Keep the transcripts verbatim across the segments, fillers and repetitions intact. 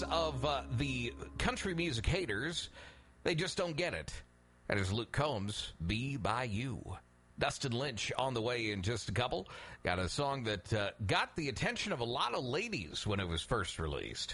of uh, the country music haters, they just don't get it. That is Luke Combs, Be By You. Dustin Lynch on the way in just a couple. Got a song that uh, got the attention of a lot of ladies when it was first released.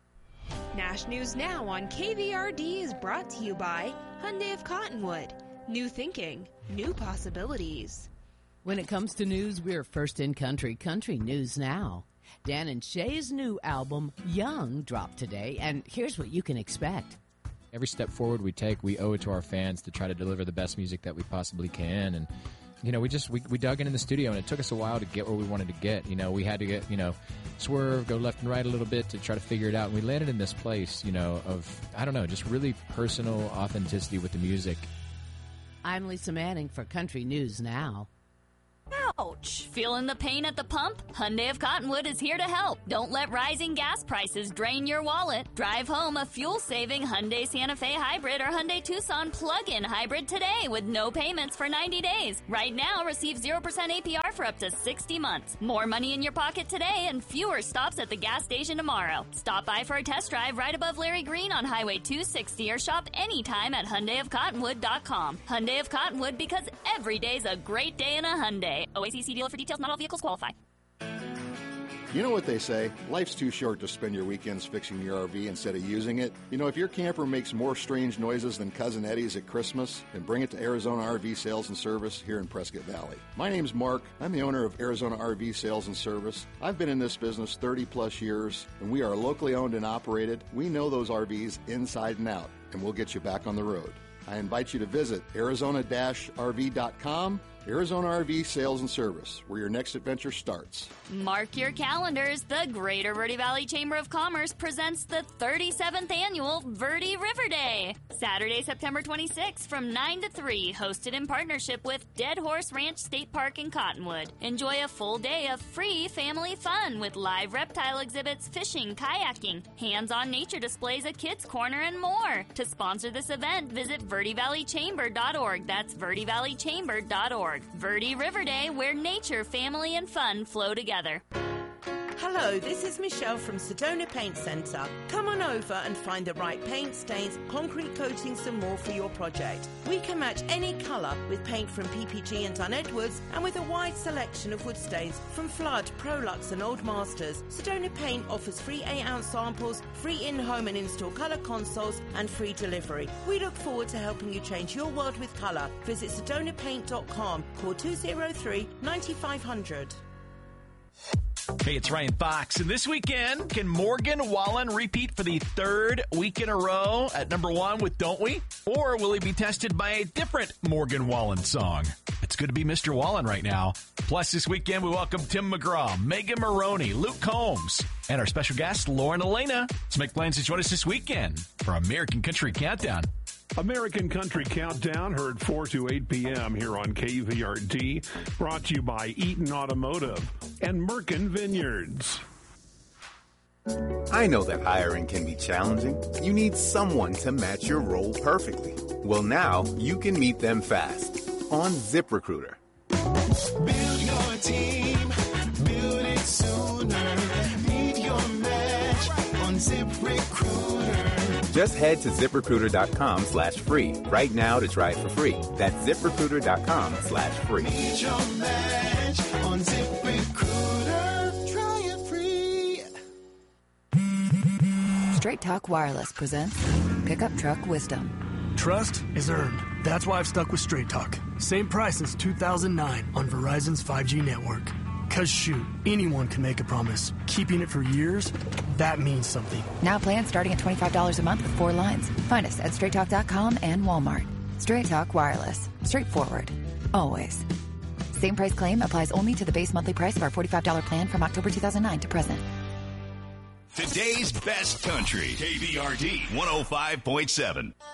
Nash News Now on K V R D is brought to you by Hyundai of Cottonwood. New thinking, new possibilities. When it comes to news, we're first in country. Country News Now. Dan and Shay's new album, Young, dropped today, and here's what you can expect. Every step forward we take, we owe it to our fans to try to deliver the best music that we possibly can. And, you know, we just, we, we dug in in the studio, and it took us a while to get where we wanted to get. You know, we had to get, you know, swerve, go left and right a little bit to try to figure it out. And we landed in this place, you know, of, I don't know, just really personal authenticity with the music. I'm Lisa Manning for Country News Now. Ouch! Feeling the pain at the pump? Hyundai of Cottonwood is here to help. Don't let rising gas prices drain your wallet. Drive home a fuel-saving Hyundai Santa Fe Hybrid or Hyundai Tucson plug-in hybrid today with no payments for ninety days. Right now, receive zero percent A P R for up to sixty months. More money in your pocket today and fewer stops at the gas station tomorrow. Stop by for a test drive right above Larry Green on Highway two sixty or shop anytime at Hyundai of Cottonwood dot com. Hyundai of Cottonwood, because every day's a great day in a Hyundai. O A C C dealer for details. Not all vehicles qualify. You know what they say, life's too short to spend your weekends fixing your R V instead of using it. You know, if your camper makes more strange noises than Cousin Eddie's at Christmas, then bring it to Arizona R V Sales and Service here in Prescott Valley. My name's Mark. I'm the owner of Arizona R V Sales and Service. I've been in this business thirty plus years, and we are locally owned and operated. We know those R Vs inside and out, and we'll get you back on the road. I invite you to visit Arizona R V dot com. Arizona R V Sales and Service, where your next adventure starts. Mark your calendars. The Greater Verde Valley Chamber of Commerce presents the thirty-seventh Annual Verde River Day. Saturday, September twenty-sixth from nine to three, hosted in partnership with Dead Horse Ranch State Park in Cottonwood. Enjoy a full day of free family fun with live reptile exhibits, fishing, kayaking, hands-on nature displays, a kids' corner, and more. To sponsor this event, visit Verde Valley Chamber dot org. That's Verde Valley Chamber dot org. Verde River Day, where nature, family, and fun flow together. Hello, this is Michelle from Sedona Paint Centre. Come on over and find the right paint, stains, concrete coatings and more for your project. We can match any colour with paint from P P G and Dunn Edwards, and with a wide selection of wood stains from Flood, Prolux and Old Masters. Sedona Paint offers free eight ounce samples, free in-home and in-store colour consoles and free delivery. We look forward to helping you change your world with colour. Visit sedona paint dot com, call two oh three, nine five hundred. Hey, it's Ryan Fox, and this weekend, can Morgan Wallen repeat for the third week in a row at number one with Don't We? Or will he be tested by a different Morgan Wallen song? It's good to be Mister Wallen right now. Plus, this weekend, we welcome Tim McGraw, Megan Maroney, Luke Combs, and our special guest, Lauren Elena. So make plans to join us this weekend for American Country Countdown. American Country Countdown, heard four to eight p.m. here on K V R D, brought to you by Eaton Automotive and Merkin Vineyards. I know that hiring can be challenging. You need someone to match your role perfectly. Well, now you can meet them fast on ZipRecruiter. Build your team, build it sooner. Meet your match on ZipRecruiter. Just head to ZipRecruiter.com slash free right now to try it for free. That's ZipRecruiter.com slash free. Meet your match on ZipRecruiter. Try it free. Straight Talk Wireless presents Pickup Truck Wisdom. Trust is earned. That's why I've stuck with Straight Talk. Same price since two thousand nine on Verizon's five G network. Cause shoot, anyone can make a promise. Keeping it for years, that means something. Now plans starting at twenty-five dollars a month with four lines. Find us at straight talk dot com and Walmart. Straight Talk Wireless. Straightforward. Always. Same price claim applies only to the base monthly price of our forty-five dollars plan from October two thousand nine to present. Today's best country. K V R D one oh five point seven.